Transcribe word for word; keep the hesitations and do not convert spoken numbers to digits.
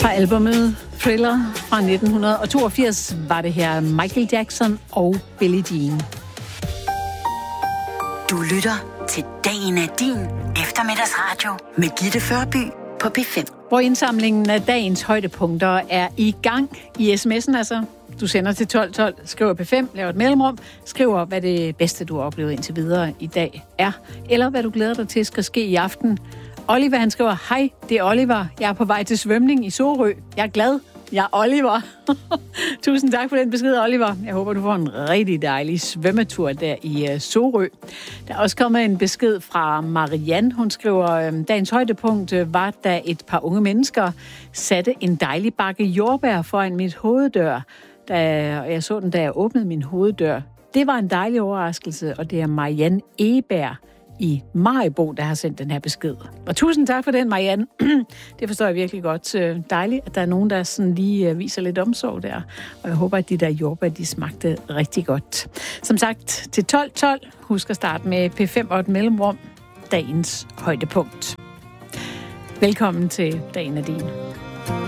Fra albumet Thriller fra nitten toogfirs var det her Michael Jackson og Billie Jean. Du lytter til Dagen er din eftermiddagsradio med Gitte Førby på P fem. Hvor indsamlingen af dagens højdepunkter er i gang i sms'en, altså. Du sender til tolv tolv, skriver P fem, laver et mellemrum, skriver, hvad det bedste, du har oplevet indtil videre i dag er, eller hvad du glæder dig til skal ske i aften. Oliver, han skriver, hej, det er Oliver. Jeg er på vej til svømning i Sorø. Jeg er glad. Jeg er Oliver. Tusind tak for den besked, Oliver. Jeg håber, du får en rigtig dejlig svømmetur der i uh, Sorø. Der er også kommet en besked fra Marianne. Hun skriver, dagens højdepunkt var, da et par unge mennesker satte en dejlig bakke jordbær foran mit hoveddør. Da jeg så den, da jeg åbnede min hoveddør. Det var en dejlig overraskelse, og det er Marianne Eberg i Maribo, der har sendt den her besked. Og tusind tak for den, Marianne. Det forstår jeg virkelig godt. Dejligt, at der er nogen, der sådan lige viser lidt omsorg der. Og jeg håber, at de der jordbær, de smagte rigtig godt. Som sagt, til tolv tolv, husk at starte med P fem og et mellemrum. Dagens højdepunkt. Velkommen til Dagen er din.